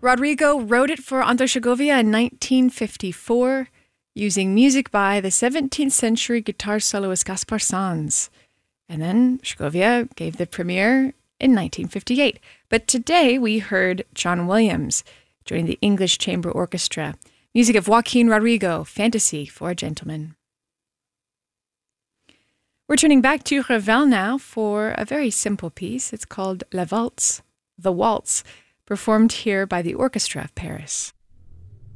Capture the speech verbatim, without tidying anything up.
Rodrigo wrote it for Anton Segovia in nineteen fifty-four, using music by the seventeenth century guitar soloist Gaspar Sanz. And then Segovia gave the premiere in nineteen fifty-eight. But today we heard John Williams joining the English Chamber Orchestra. Music of Joaquin Rodrigo, Fantasy for a Gentleman. We're turning back to Ravel now for a very simple piece. It's called La Valse, The Waltz, performed here by the Orchestra of Paris.